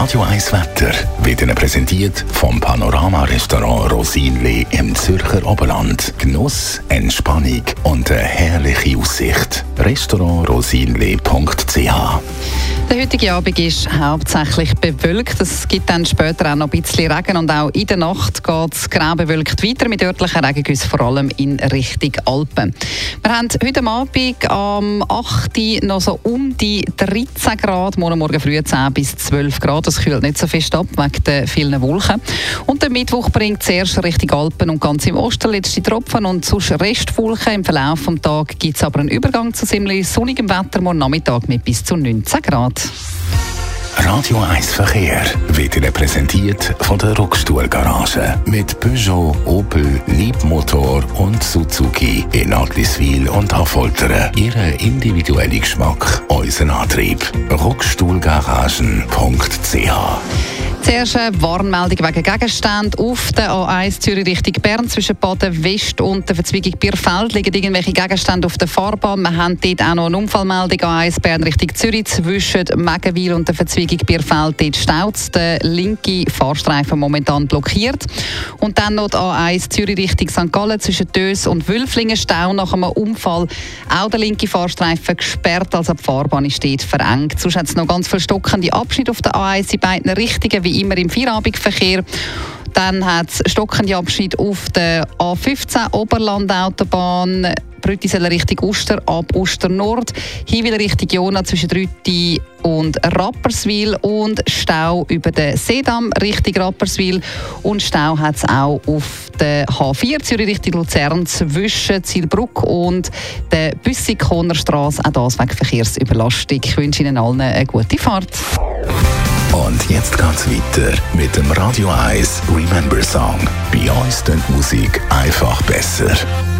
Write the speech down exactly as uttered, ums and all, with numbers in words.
Radio eins Wetter wird Ihnen präsentiert vom Panorama-Restaurant Rosinli im Zürcher Oberland. Genuss, Entspannung und eine herrliche Aussicht. restaurant rosinli punkt c h. Der heutige Abend ist hauptsächlich bewölkt. Es gibt dann später auch noch ein bisschen Regen und auch in der Nacht geht es grau bewölkt weiter mit örtlichen Regengüssen, vor allem in Richtung Alpen. Wir haben heute Abend am acht Uhr noch so um die dreizehn Grad, morgen Morgen früh zehn bis zwölf Grad. Das kühlt nicht so fest ab wegen der vielen Wolken. Und der Mittwoch bringt zuerst Richtung Alpen und ganz im Osten letzte Tropfen und sonst Restwolken. Im Verlauf des Tages gibt es aber einen Übergang zu ziemlich sonnigem Wetter morgen Nachmittag mit bis zu neunzehn Grad. Radio eins Verkehr wird Ihnen präsentiert von der Rockstuhl-Garage. Mit Peugeot, Opel, Leapmotor und Suzuki in Adliswil und Affoltern. Ihren individuellen Geschmack, unseren Antrieb. rockstuhlgaragen punkt c h. Zuerst eine Warnmeldung wegen Gegenständen. Auf der A eins Zürich Richtung Bern zwischen Baden West und der Verzweigung Bierfeld liegen irgendwelche Gegenstände auf der Fahrbahn. Wir haben dort auch noch eine Unfallmeldung. A eins Bern Richtung Zürich zwischen Megenwil und der Verzweigung Bierfeld. Dort staut es. Der linke Fahrstreifen momentan blockiert. Und dann noch die A eins Zürich Richtung Sankt Gallen zwischen Dös und Wülflingen. Stau nach einem Unfall. Auch der linke Fahrstreifen gesperrt, also die Fahrbahn ist dort verengt. Sonst hat es noch ganz viele stockende Abschnitte auf der A eins in beiden Richtungen, wie immer im Feierabendverkehr. Dann hat es stockende Abschnitt auf der A fünfzehn Oberlandautobahn, Brüttiseller Richtung Uster, ab Uster Nord, Hinwil Richtung Jona zwischen Rütti und Rapperswil und Stau über den Seedamm Richtung Rapperswil und Stau hat es auch auf der H vier Zürich Richtung Luzern zwischen Zielbruck und der Büssikoner Straße, auch das wegen Verkehrsüberlastung. Ich wünsche Ihnen allen eine gute Fahrt. Und jetzt geht's weiter mit dem Radio eins Remember Song. Bei uns klingt Musik einfach besser.